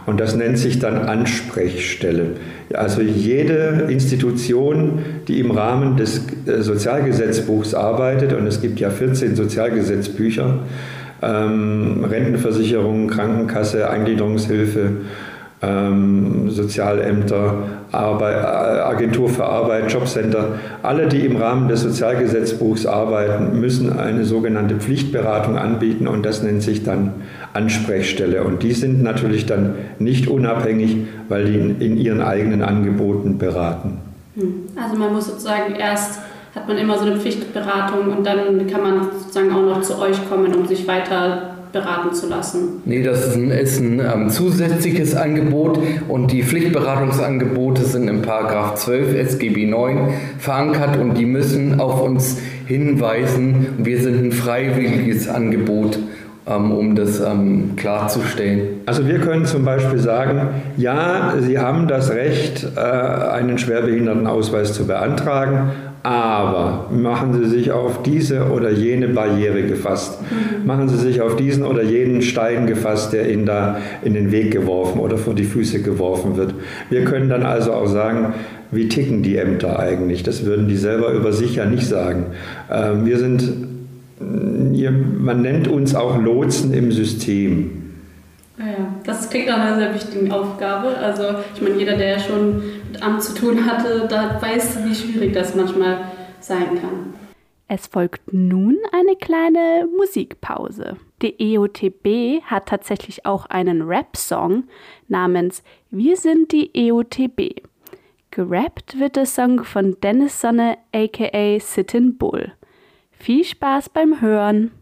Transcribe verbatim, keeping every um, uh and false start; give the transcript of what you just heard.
Und das nennt sich dann Ansprechstelle. Also jede Institution, die im Rahmen des Sozialgesetzbuchs arbeitet, und es gibt ja vierzehn Sozialgesetzbücher, ähm, Rentenversicherung, Krankenkasse, Eingliederungshilfe, ähm, Sozialämter, Arbeit, Agentur für Arbeit, Jobcenter, alle, die im Rahmen des Sozialgesetzbuchs arbeiten, müssen eine sogenannte Pflichtberatung anbieten und das nennt sich dann Ansprechstelle. Und die sind natürlich dann nicht unabhängig, weil die in, in ihren eigenen Angeboten beraten. Also man muss sozusagen erst, hat man immer so eine Pflichtberatung und dann kann man sozusagen auch noch zu euch kommen, um sich weiter beraten zu lassen. Nee, das ist ein, ist ein ähm, zusätzliches Angebot und die Pflichtberatungsangebote sind im Paragraph zwölf S G B neun verankert und die müssen auf uns hinweisen. Wir sind ein freiwilliges Angebot, ähm, um das ähm, klarzustellen. Also wir können zum Beispiel sagen, ja, Sie haben das Recht, äh, einen Schwerbehindertenausweis zu beantragen, aber machen Sie sich auf diese oder jene Barriere gefasst. Mhm. Machen Sie sich auf diesen oder jenen Stein gefasst, der Ihnen da in den Weg geworfen oder vor die Füße geworfen wird. Wir können dann also auch sagen, wie ticken die Ämter eigentlich? Das würden die selber über sich ja nicht sagen. Ähm, wir sind, man nennt uns auch Lotsen im System. Ja, das klingt nach einer sehr wichtigen Aufgabe. Also ich meine, jeder, der schon mit Amt zu tun hatte, da weiß, wie schwierig das manchmal sein kann. Es folgt nun eine kleine Musikpause. Die E O T B hat tatsächlich auch einen Rap-Song namens Wir sind die E O T B. Gerappt wird der Song von Dennis Sonne aka Sit-in Bull. Viel Spaß beim Hören!